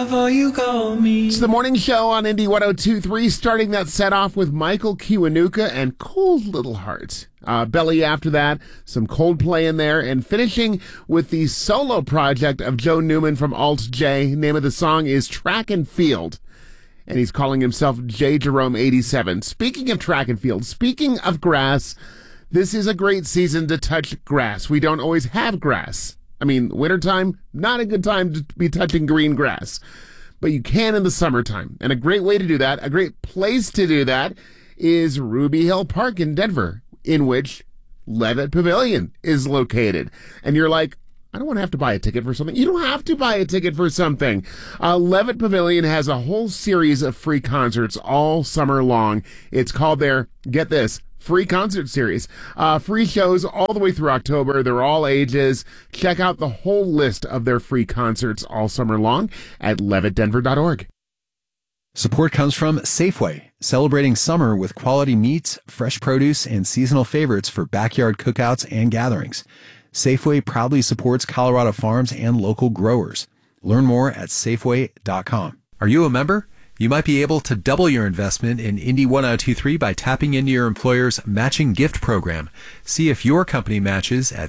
lover you call me. It's the morning show on Indie 102.3, starting that set off with Michael Kiwanuka and Cold Little Heart. Belly after that, some Coldplay in there, and finishing with the solo project of Joe Newman from Alt J. Name of the song is Track and Field, and he's calling himself J. Jerome 87. Speaking of track and field, speaking of grass, this is a great season to touch grass. We don't always have grass. I mean, wintertime, not a good time to be touching green grass. But you can in the summertime. And a great way to do that, a great place to do that, is Ruby Hill Park in Denver, in which Levitt Pavilion is located. And you're like, I don't want to have to buy a ticket for something. You don't have to buy a ticket for something. Levitt Pavilion has a whole series of free concerts all summer long. It's called their, get this, free concert series. Free shows all the way through October. They're all ages. Check out the whole list of their free concerts all summer long at levittdenver.org. Support comes from Safeway, celebrating summer with quality meats, fresh produce, and seasonal favorites for backyard cookouts and gatherings. Safeway proudly supports Colorado farms and local growers. Learn more at Safeway.com. Are you a member? You might be able to double your investment in Indie 1023 by tapping into your employer's matching gift program. See if your company matches at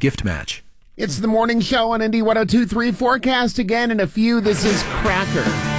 cpr.org/giftmatch. It's the morning show on Indie 102.3. Forecast again in a few. This is Cracker.